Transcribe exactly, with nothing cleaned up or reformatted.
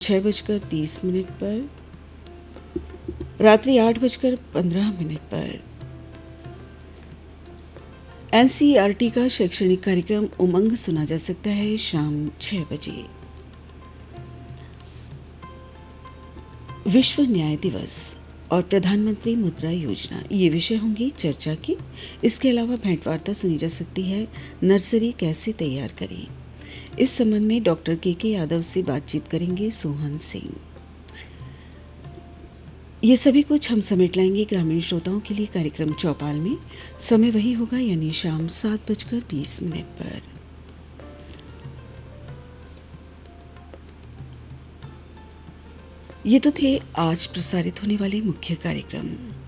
छः बजकर तीस मिनट पर, रात्रि आठ बजकर पंद्रह मिनट पर N C E R T का शैक्षणिक कार्यक्रम उमंग सुना जा सकता है शाम छः बजे। विश्व न्याय दिवस और प्रधानमंत्री मुद्रा योजना ये विषय होंगी चर्चा की। इसके अलावा भेंटवार्ता सुनी जा सकती है, नर्सरी कैसे तैयार करें। इस संबंध में डॉक्टर के के यादव से बातचीत करेंगे सोहन सिंह। ये सभी कुछ हम समेट लाएंगे ग्रामीण श्रोताओं के लिए कार्यक्रम चौपाल में। समय वही होगा यानी शाम सात बजकर बीस मिनट पर। ये तो थे आज प्रसारित होने वाले मुख्य कार्यक्रम।